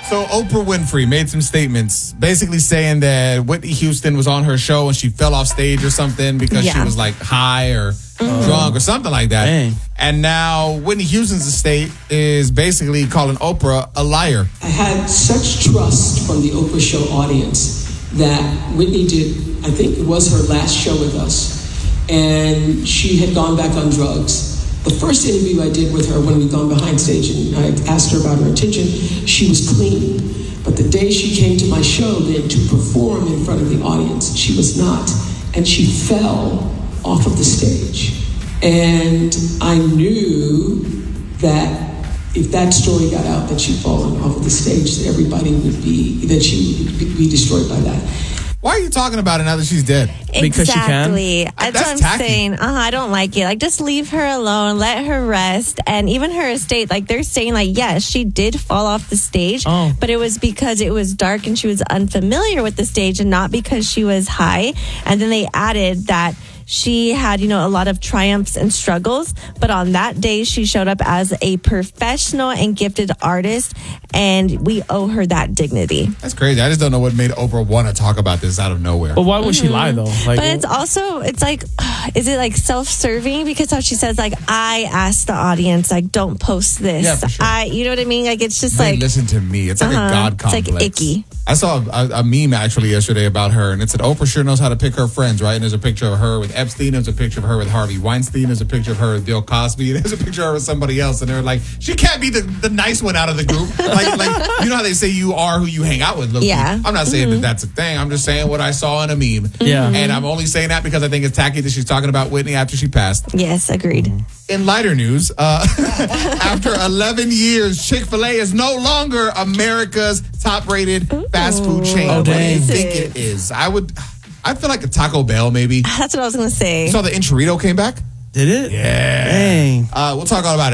So Oprah Winfrey made some statements basically saying that Whitney Houston was on her show and she fell off stage or something because she was like high or drunk or something like that. Dang. And now Whitney Houston's estate is basically calling Oprah a liar. I had such trust from the Oprah show audience that Whitney did, I think it was her last show with us, and she had gone back on drugs. The first interview I did with her when we'd gone behind stage and I asked her about her attention, she was clean. But the day she came to my show then to perform in front of the audience, she was not. And she fell off of the stage. And I knew that if that story got out that she'd fallen off of the stage, that she would be destroyed by that. Why are you talking about it now that she's dead? Because she can? Exactly. That's what I'm tacky. saying. I don't like it. Like, just leave her alone. Let her rest. And even her estate, like, they're saying, like, yes, she did fall off the stage, but it was because it was dark and she was unfamiliar with the stage and not because she was high. And then they added that she had, a lot of triumphs and struggles, but on that day, she showed up as a professional and gifted artist, and we owe her that dignity. That's crazy. I just don't know what made Oprah want to talk about this out of nowhere. But why would she lie, though? Like, But it's like, is it like self-serving? Because how she says, like, I asked the audience, like, don't post this. Yeah, for sure. You know what I mean? Like, it's just Hey, like, listen to me. It's like a God complex. It's like icky. I saw a meme actually yesterday about her, and it said Oprah sure knows how to pick her friends, right? And there's a picture of her with Epstein, there's a picture of her with Harvey Weinstein, there's a picture of her with Bill Cosby, and there's a picture of her with somebody else, and they're like, she can't be the nice one out of the group. like you know how they say you are who you hang out with. Loki. Yeah. I'm not saying that that's a thing. I'm just saying what I saw in a meme. Yeah. And I'm only saying that because I think it's tacky that she's talking about Whitney after she passed. Yes, agreed. In lighter news, after 11 years, Chick-fil-A is no longer America's top-rated fast food chain. Oh, What do you dang. think it is? I feel like a Taco Bell, maybe. That's what I was going to say. You saw the Enchilito came back? did it? Yeah. Dang. We'll talk all about it.